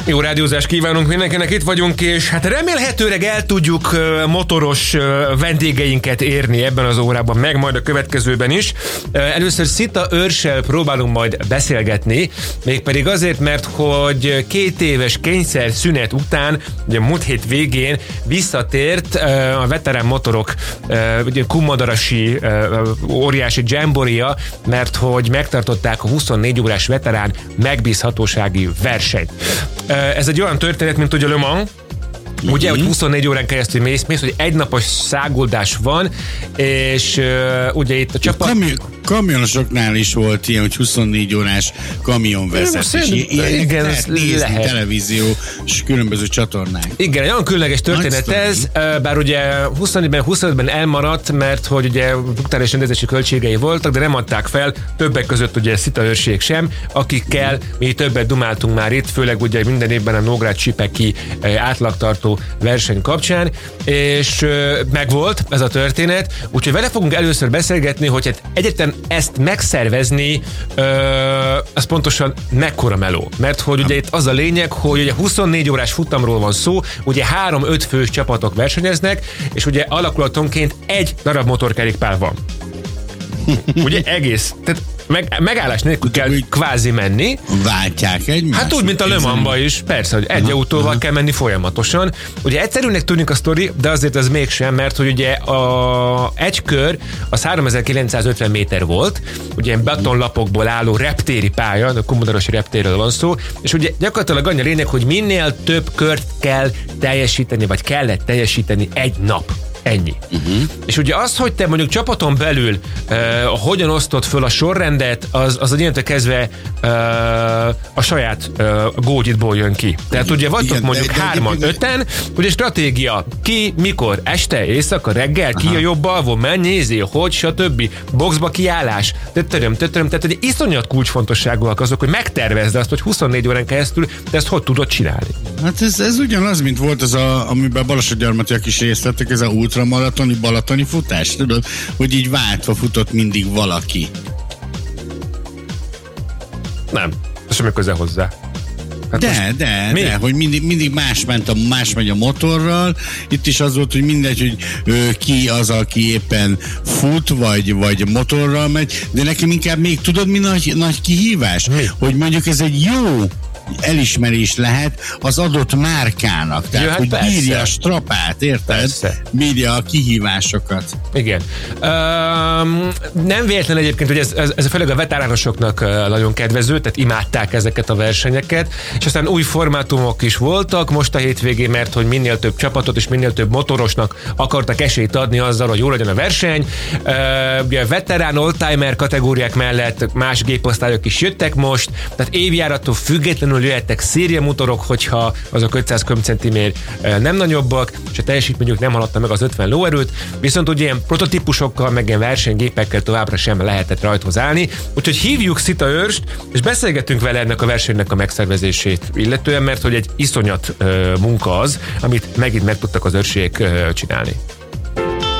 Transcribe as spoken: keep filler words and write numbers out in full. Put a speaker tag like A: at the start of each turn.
A: Jó rádiózást kívánunk mindenkinek, itt vagyunk, és hát remélhetőleg el tudjuk motoros vendégeinket érni ebben az órában, meg majd a következőben is. Először Szita Őrssel próbálunk majd beszélgetni, mégpedig azért, mert hogy két éves kényszer szünet után, ugye múlt hét végén visszatért a veterán motorok ugye Kumadarasi óriási jamboria, mert hogy megtartották a huszonnégy órás veterán megbízhatósági versenyt. Ez egy olyan történet, mint ugye a Le Mans, mm-hmm. ugye, hogy huszonnégy órán keresztül mész, mész, hogy egynapos száguldás van, és uh, ugye itt a csapat...
B: Kami- kamionosoknál is volt ilyen, hogy huszonnégy órás kamionvezetés.
A: Igen,
B: lehet nézni lehet. Televízió és különböző csatornák.
A: Igen, egy olyan különleges történet ez, bár ugye huszonnégyben, huszonötben elmaradt, mert hogy ugye brutális rendezési költségei voltak, de nem adták fel, többek között ugye Szita Őrsék sem, akikkel mi többet dumáltunk már itt, főleg ugye minden évben a Nógrád-Csipeki átlagtartó verseny kapcsán, és megvolt ez a történet, úgyhogy vele fogunk először beszélgetni, hogy hát egyetlen ezt megszervezni, ö, az pontosan mekkora meló. Mert hogy ugye itt az a lényeg, hogy ugye huszonnégy órás futamról van szó, ugye három-öt fős csapatok versenyeznek, és ugye alakulatonként egy darab motorkerékpár van. Ugye egész, tehát meg, megállás nélkül kell kvázi menni.
B: Váltják egymást.
A: Hát úgy, mint a Le Mans-ba is, persze, hogy egy aha, autóval aha. kell menni folyamatosan. Ugye egyszerűnek tűnik a sztori, de azért az mégsem, mert hogy ugye a egy kör az háromezer-kilencszázötven méter volt, ugye betonlapokból álló reptéri pálya, a Kumadarasi reptérről van szó, és ugye gyakorlatilag annyi a lényeg, hogy minél több kört kell teljesíteni, vagy kellett teljesíteni egy nap. Ennyi. Uh-huh. És ugye az, hogy te mondjuk csapaton belül uh, hogyan osztod föl a sorrendet, az, az ilyentől kezdve uh, a saját uh, gógyitból jön ki. Tehát ugye vagytok igen, mondjuk de, de, hárman, de, öten, ugye stratégia, ki, mikor, este, éjszaka, reggel, aha. ki a jobb alvó, menj, nézi, hogy, stb. Boxba kiállás, tötöröm, tötöröm, tehát egy iszonyat kulcsfontosságúak azok, hogy megtervezd azt, hogy huszonnégy órán keresztül te ezt hogy tudod csinálni.
B: Hát ez, ez ugyanaz, mint volt az, a, amiben Balassagyarmatiak is részt vettek, ez a ultramaratoni, balatoni futás, tudod, hogy így váltva futott mindig valaki.
A: Nem, ez semmi köze hozzá. Hát
B: de, de, mi? de, hogy mindig, mindig más, ment a, más megy a motorral. Itt is az volt, hogy mindegy, hogy ö, ki az, aki éppen fut, vagy, vagy motorral megy, de nekem inkább még tudod, mi nagy, nagy kihívás? Mi? Hogy mondjuk ez egy jó elismerés lehet az adott márkának. Tehát, ja, hát hogy persze. bírja a strapát, érted? Persze. Bírja a kihívásokat.
A: Igen. Um, nem véletlen egyébként, hogy ez, ez, ez főleg a veteránosoknak nagyon kedvező, tehát imádták ezeket a versenyeket, és aztán új formátumok is voltak most a hétvégén, mert hogy minél több csapatot és minél több motorosnak akartak esélyt adni azzal, hogy jó legyen a verseny. Uh, ugye a veterán oldtimer kategóriák mellett más géposztályok is jöttek most, tehát évjárattól függetlenül jöhettek szériamotorok, hogyha azok ötszáz köbcentimér nem nagyobbak, és a teljesítményük nem haladta meg az ötven lóerőt, viszont ugye ilyen prototípusokkal, meg ilyen versenygépekkel továbbra sem lehetett rajthoz állni. Úgyhogy hívjuk Szita Őrst, és beszélgetünk vele ennek a versenynek a megszervezését illetően, mert hogy egy iszonyat uh, munka az, amit megint meg tudtak az őrségek uh, csinálni.